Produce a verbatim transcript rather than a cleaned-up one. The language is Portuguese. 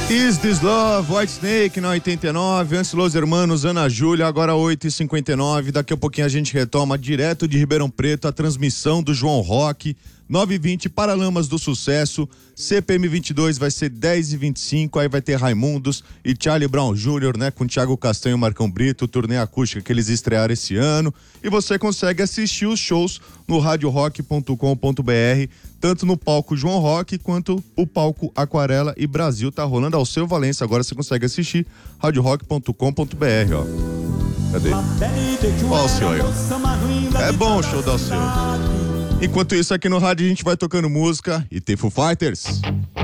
Is This Love, White Snake na oitenta e nove, antes Los Hermanos, Ana Júlia, agora oito e cinquenta e nove, daqui a pouquinho a gente retoma direto de Ribeirão Preto a transmissão do João Rock, nove e vinte, Paralamas do Sucesso, C P M vinte e dois vai ser dez e vinte e cinco, aí vai ter Raimundos e Charlie Brown Júnior, né, com Thiago Castanho e Marcão Brito, turnê acústica que eles estrearam esse ano, e você consegue assistir os shows no rádio rock ponto com ponto b r, tanto no palco João Rock quanto o palco Aquarela e Brasil, tá rolando ao seu Valença, agora você consegue assistir rádio rock ponto com ponto b r, ó. Cadê? Ó, Alceu aí, ó. É bom o show do Alceu. Enquanto isso, aqui no rádio a gente vai tocando música e tem Foo Fighters.